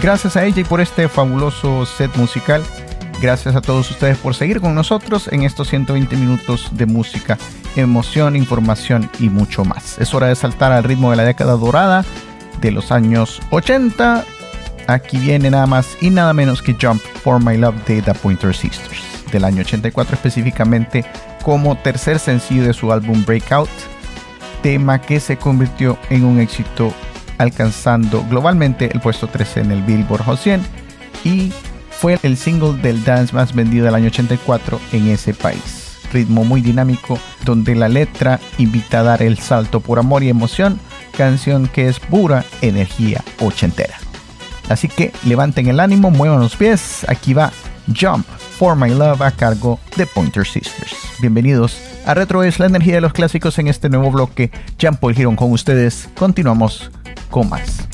Gracias a ella y por este fabuloso set musical. Gracias a todos ustedes por seguir con nosotros en estos 120 minutos de música, emoción, información y mucho más. Es hora de saltar al ritmo de la década dorada de los años 80. Aquí viene nada más y nada menos que Jump for My Love de The Pointer Sisters, del año 84 específicamente, como tercer sencillo de su álbum Breakout, tema que se convirtió en un éxito alcanzando globalmente el puesto 13 en el Billboard Hot 100 y fue el single del dance más vendido del año 84 en ese país. Ritmo muy dinámico donde la letra invita a dar el salto por amor y emoción, canción que es pura energía ochentera. Así que levanten el ánimo, muevan los pies, aquí va Jump for My Love a cargo de Pointer Sisters. Bienvenidos a Retro es la energía de los clásicos en este nuevo bloque. Jan Paul Girón con ustedes, continuamos con más.